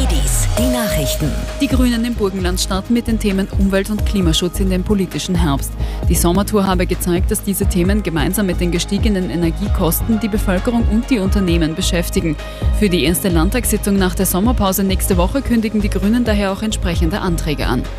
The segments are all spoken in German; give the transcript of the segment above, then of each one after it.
80s, die Nachrichten. Die Grünen im Burgenland starten mit den Themen Umwelt und Klimaschutz in den politischen Herbst. Die Sommertour habe gezeigt, dass diese Themen gemeinsam mit den gestiegenen Energiekosten die Bevölkerung und die Unternehmen beschäftigen. Für die erste Landtagssitzung nach der Sommerpause nächste Woche kündigen die Grünen daher auch entsprechende Anträge an.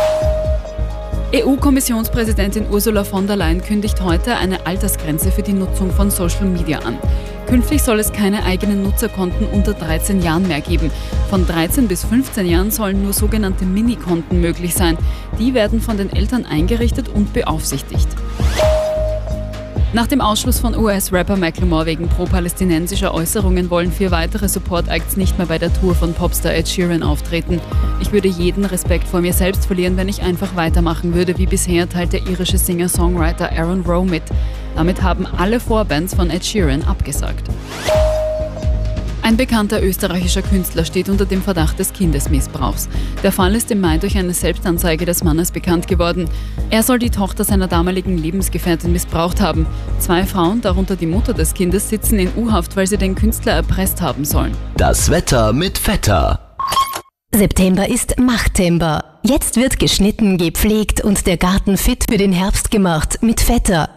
EU-Kommissionspräsidentin Ursula von der Leyen kündigt heute eine Altersgrenze für die Nutzung von Social Media an. Künftig soll es keine eigenen Nutzerkonten unter 13 Jahren mehr geben. Von 13 bis 15 Jahren sollen nur sogenannte Minikonten möglich sein. Die werden von den Eltern eingerichtet und beaufsichtigt. Nach dem Ausschluss von US-Rapper Macklemore wegen pro-palästinensischer Äußerungen wollen 4 weitere Support-Acts nicht mehr bei der Tour von Popstar Ed Sheeran auftreten. Ich würde jeden Respekt vor mir selbst verlieren, wenn ich einfach weitermachen würde wie bisher, teilt der irische Singer-Songwriter Aaron Rowe mit. Damit haben alle Vorbands von Ed Sheeran abgesagt. Ein bekannter österreichischer Künstler steht unter dem Verdacht des Kindesmissbrauchs. Der Fall ist im Mai durch eine Selbstanzeige des Mannes bekannt geworden. Er soll die Tochter seiner damaligen Lebensgefährtin missbraucht haben. 2 Frauen, darunter die Mutter des Kindes, sitzen in U-Haft, weil sie den Künstler erpresst haben sollen. Das Wetter mit Vetter. September ist Machttember. Jetzt wird geschnitten, gepflegt und der Garten fit für den Herbst gemacht mit Vetter.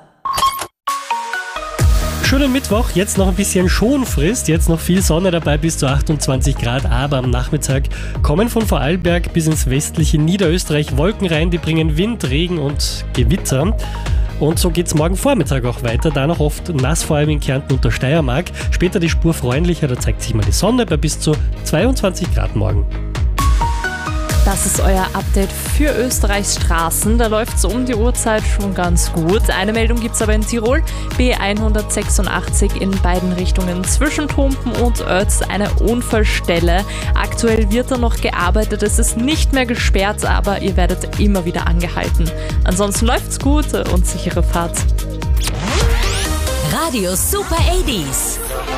Schönen Mittwoch, jetzt noch ein bisschen Schonfrist, jetzt noch viel Sonne dabei, bis zu 28 Grad, aber am Nachmittag kommen von Vorarlberg bis ins westliche Niederösterreich Wolken rein, die bringen Wind, Regen und Gewitter. Und so geht's morgen Vormittag auch weiter, da noch oft nass, vor allem in Kärnten und der Steiermark. Später die Spur freundlicher, da zeigt sich mal die Sonne bei bis zu 22 Grad morgen. Das ist euer Update für Österreichs Straßen. Da läuft es um die Uhrzeit schon ganz gut. Eine Meldung gibt es aber in Tirol. B186 in beiden Richtungen zwischen Tumpen und Oetz, eine Unfallstelle. Aktuell wird da noch gearbeitet. Es ist nicht mehr gesperrt, aber ihr werdet immer wieder angehalten. Ansonsten läuft's gut und sichere Fahrt. Radio Super 80s.